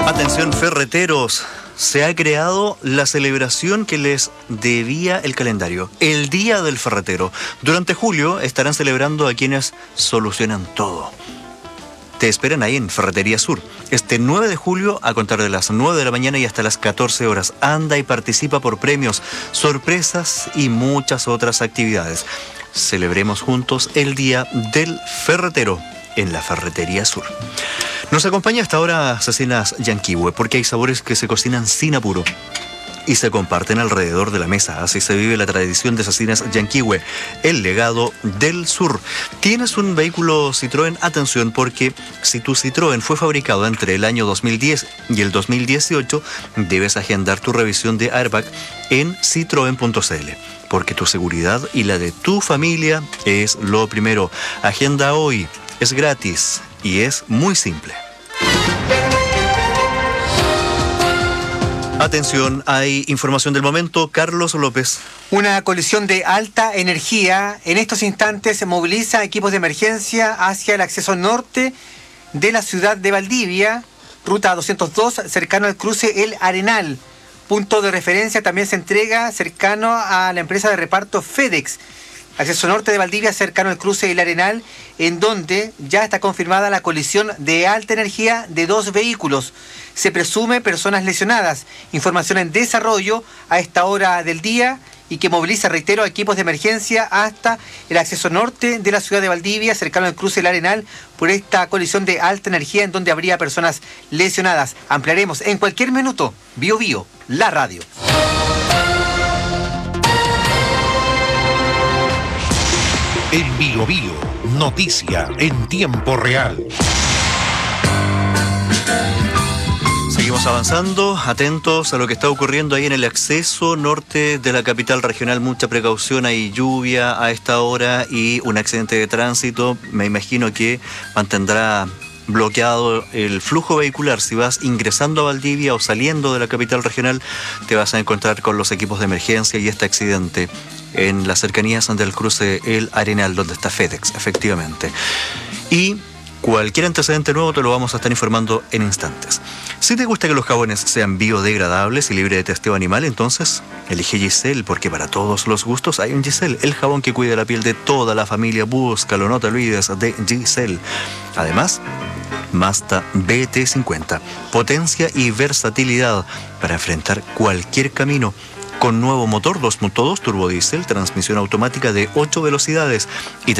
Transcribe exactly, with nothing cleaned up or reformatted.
Atención ferreteros, se ha creado la celebración que les debía el calendario, el Día del Ferretero. Durante julio estarán celebrando a quienes solucionan todo. Te esperan ahí en Ferretería Sur, este nueve de julio a contar de las nueve de la mañana y hasta las catorce horas. Anda y participa por premios, sorpresas y muchas otras actividades. Celebremos juntos el Día del Ferretero en la Ferretería Sur. Nos acompaña hasta ahora Cecinas Yanquihue, porque hay sabores que se cocinan sin apuro y se comparten alrededor de la mesa. Así se vive la tradición de Cecinas Yanquihue, el legado del sur. ¿Tienes un vehículo Citroën? Atención, porque si tu Citroën fue fabricado entre el año dos mil diez y el dos mil dieciocho, debes agendar tu revisión de airbag en citroen punto c l, porque tu seguridad y la de tu familia es lo primero. Agenda hoy, es gratis y es muy simple. Atención, hay información del momento. Carlos López. Una colisión de alta energía en estos instantes se moviliza equipos de emergencia hacia el acceso norte de la ciudad de Valdivia, ruta doscientos dos, cercano al cruce El Arenal. Punto de referencia también se entrega cercano a la empresa de reparto FedEx. Acceso norte de Valdivia, cercano al cruce El Arenal, en donde ya está confirmada la colisión de alta energía de dos vehículos. Se presume personas lesionadas. Información en desarrollo a esta hora del día y que moviliza, reitero, equipos de emergencia hasta el acceso norte de la ciudad de Valdivia, cercano al cruce El Arenal, por esta colisión de alta energía en donde habría personas lesionadas. Ampliaremos en cualquier minuto. Bio Bio, la radio. En Bio Bio, noticia en tiempo real. Seguimos avanzando, atentos a lo que está ocurriendo ahí en el acceso norte de la capital regional. Mucha precaución, hay lluvia a esta hora y un accidente de tránsito. Me imagino que mantendrá bloqueado el flujo vehicular. Si vas ingresando a Valdivia o saliendo de la capital regional, te vas a encontrar con los equipos de emergencia y este accidente en las cercanías del cruce El Arenal, donde está FedEx, efectivamente. Y cualquier antecedente nuevo te lo vamos a estar informando en instantes. Si te gusta que los jabones sean biodegradables y libres de testeo animal, entonces elige Giselle, porque para todos los gustos hay un Giselle, el jabón que cuida la piel de toda la familia. Búscalo, no te olvides de Giselle. Además, Mazda B T cincuenta, potencia y versatilidad para enfrentar cualquier camino. Con nuevo motor dos punto dos turbodiesel, transmisión automática de ocho velocidades y